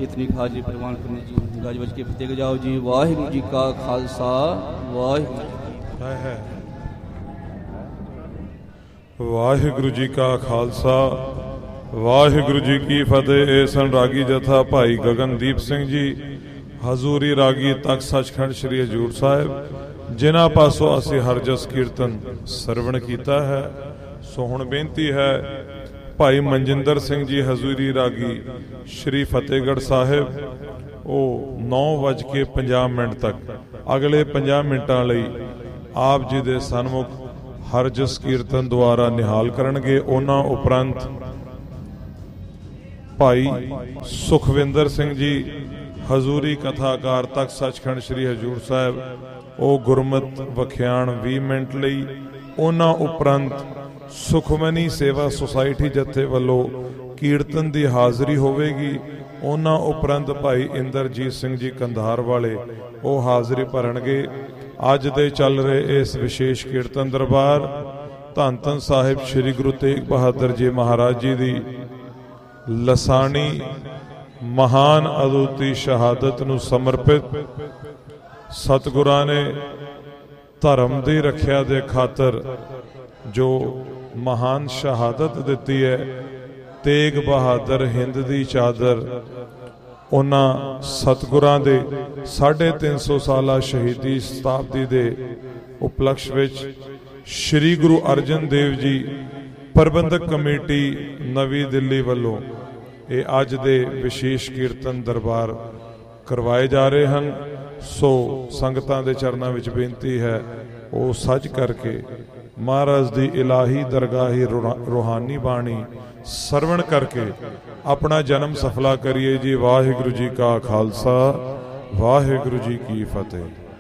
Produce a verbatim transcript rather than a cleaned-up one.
इतनी हाजिरी प्रवान करने जी गज बज के फतेह जाओ जी। वाहिगुरू जी का खालसा वाहिगुरू है वाहिगुरू जी का खालसा वाहिगुरू जी की फतेह। ए सन रागी जथा भाई गगनदीप सिंह जी हजूरी रागी तक सचखंड श्री हजूर साहिब जिन्हां पासों असी हर जस कीर्तन सरवण कीता है। सो हुण बेनती है भाई मनजिंदर सिंह जी हजूरी रागी श्री फतेहगढ़ साहिब वो नौ वज के पंजाह मिनट तक अगले पंजाह मिनटां लई आप जी दे सन्मुख हर जस कीर्तन द्वारा निहाल करनगे। उन्हां उपरंत भाई सुखविंदर सिंह जी हजूरी कथाकार तक सचखंड श्री हजूर साहिब वो गुरमत वख्याण भी मिनट लई। उन्हां उपरंत सुखमनी सेवा सोसाइटी जत्थे वल्लों कीर्तन की हाज़री होवेगी। उन्हां उपरंत भाई इंदरजीत सिंह जी कंधार वाले वो हाज़री भरनगे। अज दे चल रहे इस विशेष कीर्तन दरबार धन धन साहिब श्री गुरु तेग बहादुर जी महाराज जी की लसानी महान अदुती शहादत नूं समर्पित सतगुरां ने धर्म की रखिया दे खातर जो महान शहादत दी है। तेग बहादुर हिंद दी चादर उन्हां सतगुरां दे साढ़े तीन सौ साला शहीदी शताब्दी दे उपलक्ष विच श्री गुरु अर्जन देव जी प्रबंधक कमेटी नवी दिल्ली वालों ये अज दे विशेष कीर्तन दरबार करवाए जा रहे हैं। सो संगतां दे चरनां विच बेनती है वो सज करके महाराज दी इलाही दरगाही रूहानी बाणी सरवण करके अपना जन्म सफला करिए जी। वाहिगुरू जी का खालसा वाहिगुरू जी की फतेह।